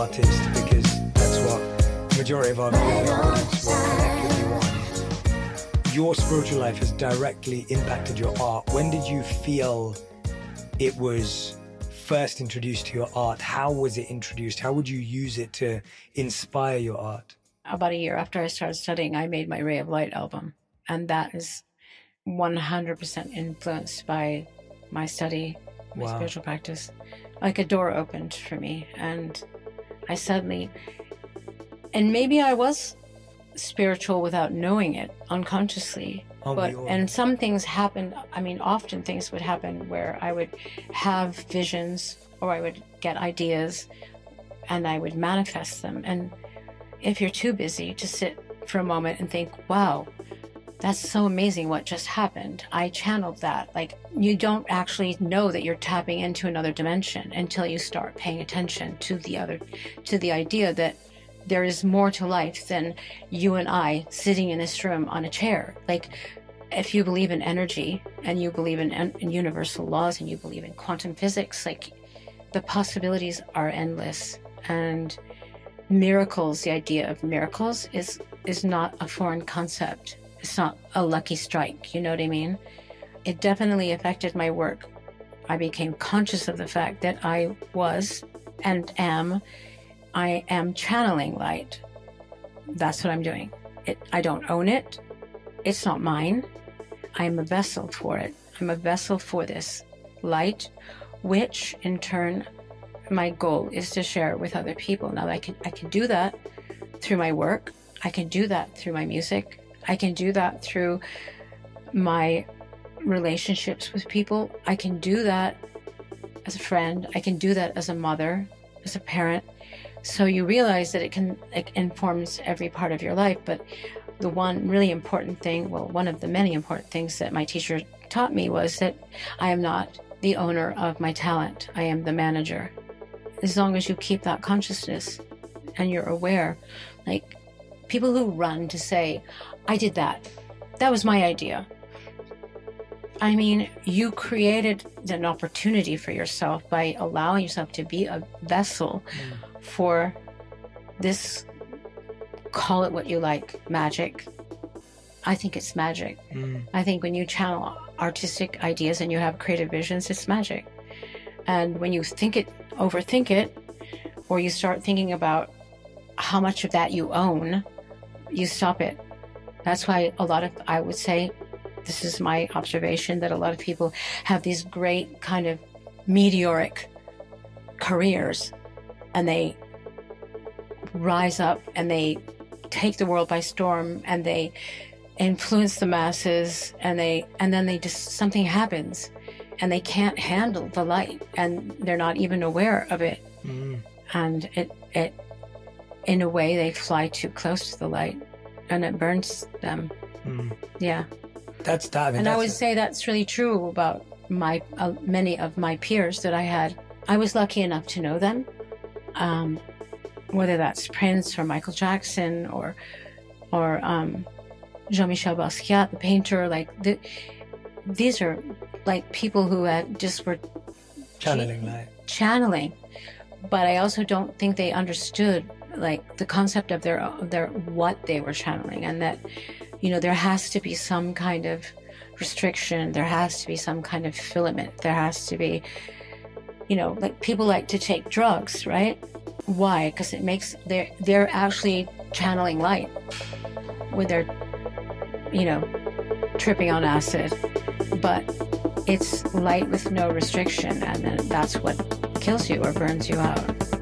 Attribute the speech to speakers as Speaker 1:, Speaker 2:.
Speaker 1: artist, because that's what the majority of our viewing audience will connect with you on. Your spiritual life has directly impacted your art. When did you feel it was first introduced to your art? How was it introduced? How would you use it to inspire your art?
Speaker 2: About a year after I started studying, I made my Ray of Light album. And that is 100% influenced by my study, my spiritual practice. Like a door opened for me. And I suddenly, and maybe I was spiritual without knowing it, unconsciously. And some things happened. I mean, often things would happen where I would have visions or I would get ideas and I would manifest them. And if you're too busy to sit for a moment and think, wow, that's so amazing what just happened, I channeled that. Like, you don't actually know that you're tapping into another dimension until you start paying attention to the idea that there is more to life than you and I sitting in this room on a chair. Like, if you believe in energy and you believe in universal laws and you believe in quantum physics, like, the possibilities are endless. And miracles, the idea of miracles is not a foreign concept. It's not a lucky strike, you know what I mean? It definitely affected my work. I became conscious of the fact that I was and I am channeling light. That's what I'm doing. I don't own it. It's not mine. I am a vessel for it. I'm a vessel for this light, which in turn, my goal is to share it with other people. Now, I can do that through my work. I can do that through my music. I can do that through my relationships with people. I can do that as a friend. I can do that as a mother, as a parent. So you realize that it informs every part of your life. But the one really important thing, well, one of the many important things that my teacher taught me was that I am not the owner of my talent. I am the manager. As long as you keep that consciousness and you're aware, like people who run to say, I did that. That was my idea. I mean, you created an opportunity for yourself by allowing yourself to be a vessel for this, call it what you like, magic. I think it's magic. I think when you channel artistic ideas and you have creative visions, it's magic. And when you overthink it, or you start thinking about how much of that you own, you stop it. That's why I would say, this is my observation, that a lot of people have these great kind of meteoric careers and they rise up and they take the world by storm and they influence the masses and then they just, something happens and they can't handle the light and they're not even aware of it. And it in a way they fly too close to the light and it burns them. Yeah.
Speaker 1: That's that.
Speaker 2: And I would say that's really true about many of my peers that I had. I was lucky enough to know them, whether that's Prince or Michael Jackson or Jean-Michel Basquiat, the painter. Like these are like people who were
Speaker 1: channeling light.
Speaker 2: Channeling, but I also don't think they understood like the concept of their what they were channeling, and that, you know, there has to be some kind of restriction, there has to be some kind of filament, there has to be, you know, like people like to take drugs, right? Why? Because it makes they're actually channeling light when they're, you know, tripping on acid, but it's light with no restriction, and then that's what kills you or burns you out.